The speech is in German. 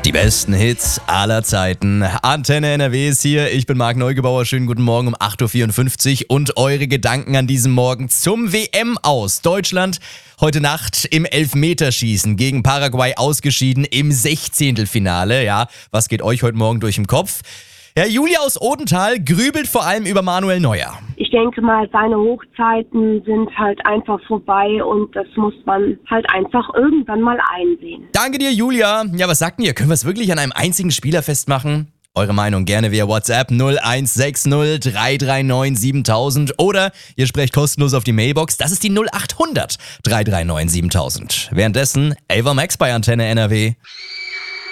Die besten Hits aller Zeiten. Antenne NRW ist hier. Ich bin Marc Neugebauer. Schönen guten Morgen um 8.54 Uhr. Und eure Gedanken an diesem Morgen zum WM-Aus. Deutschland heute Nacht im Elfmeterschießen gegen Paraguay ausgeschieden im 16. Ja, was geht euch heute Morgen durch den Kopf? Ja, Julia aus Odenthal grübelt vor allem über Manuel Neuer. Ich denke mal, seine Hochzeiten sind halt einfach vorbei und das muss man halt einfach irgendwann mal einsehen. Danke dir, Julia. Ja, was sagt ihr? Können wir es wirklich an einem einzigen Spieler festmachen? Eure Meinung gerne via WhatsApp 0160 339 7000 oder ihr sprecht kostenlos auf die Mailbox. Das ist die 0800 339 7000. Währenddessen Ava Max bei Antenne NRW.